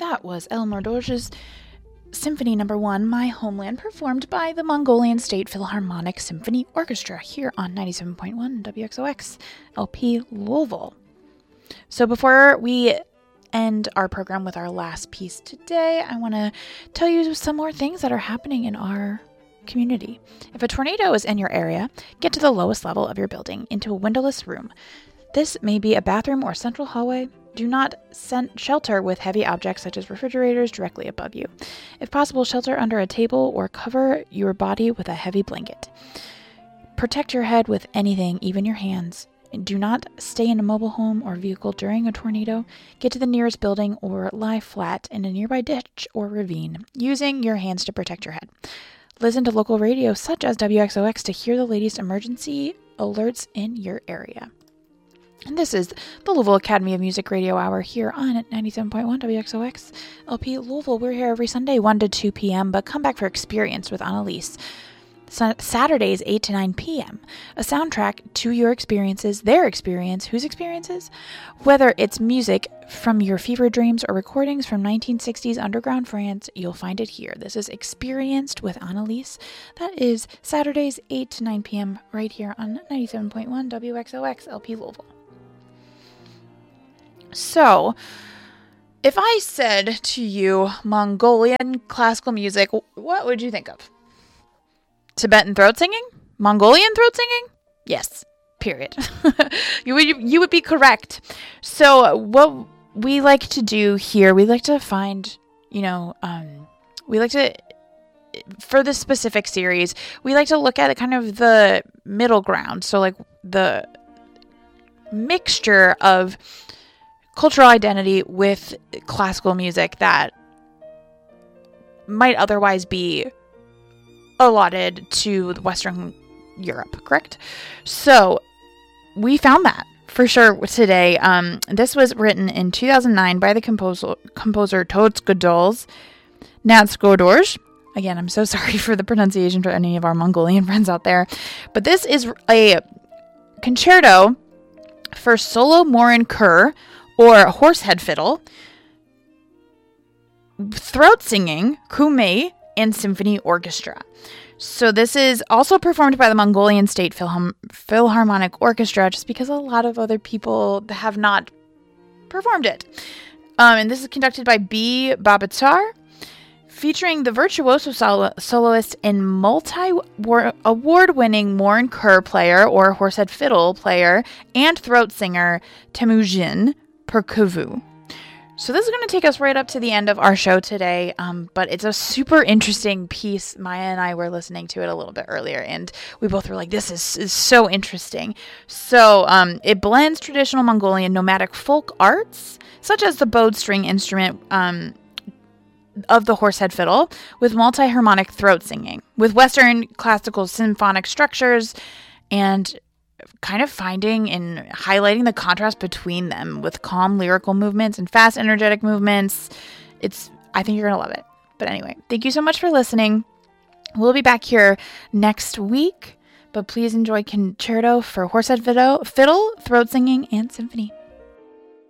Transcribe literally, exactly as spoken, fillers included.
That was Elmar Dorj's Symphony Number One, My Homeland, performed by the Mongolian State Philharmonic Symphony Orchestra here on ninety-seven point one W X O X L P Louisville. So before we end our program with our last piece today, I want to tell you some more things that are happening in our community. If a tornado is in your area, get to the lowest level of your building into a windowless room. This may be a bathroom or central hallway. Do not send shelter with heavy objects such as refrigerators directly above you. If possible, shelter under a table or cover your body with a heavy blanket. Protect your head with anything, even your hands. Do not stay in a mobile home or vehicle during a tornado. Get to the nearest building or lie flat in a nearby ditch or ravine, using your hands to protect your head. Listen to local radio such as W X O X to hear the latest emergency alerts in your area. And this is the Louisville Academy of Music Radio Hour here on ninety-seven point one W X O X L P Louisville. We're here every Sunday, one to two p.m., but come back for Experience with Annalise. Saturdays, eight to nine p.m. A soundtrack to your experiences, their experience, whose experiences? Whether it's music from your fever dreams or recordings from nineteen sixties underground France, you'll find it here. This is Experienced with Annalise. That is Saturdays, eight to nine p.m. right here on ninety-seven point one W X O X L P Louisville. So, if I said to you Mongolian classical music, what would you think of? Tibetan throat singing? Mongolian throat singing? Yes, period. you would you would be correct. So, what we like to do here, we like to find, you know, um, we like to, for this specific series, we like to look at kind of the middle ground. So, like, the mixture of cultural identity with classical music that might otherwise be allotted to Western Europe, correct? So we found that for sure today. Um, this was written in two thousand nine by the composer, composer Todzgodolz Natsgodorj. Again, I'm so sorry for the pronunciation for any of our Mongolian friends out there. But this is a concerto for solo Morin Kur, or horsehead fiddle, throat singing, kume, and symphony orchestra. So this is also performed by the Mongolian State Philhar- Philharmonic Orchestra, just because a lot of other people have not performed it. Um, and this is conducted by B. Babatsar, featuring the virtuoso solo- soloist and multi-award-winning Morin Kur player, or horsehead fiddle player, and throat singer Temujin Perkuvu. So this is going to take us right up to the end of our show today, um, but it's a super interesting piece. Maya and I were listening to it a little bit earlier, and we both were like, this is, is so interesting. So um, it blends traditional Mongolian nomadic folk arts, such as the bowed string instrument um, of the horsehead fiddle, with multi-harmonic throat singing, with Western classical symphonic structures, and kind of finding and highlighting the contrast between them with calm lyrical movements and fast energetic movements. It's, I think you're going to love it. But anyway, thank you so much for listening. We'll be back here next week, but please enjoy concerto for horsehead fiddle, fiddle, throat singing, and symphony.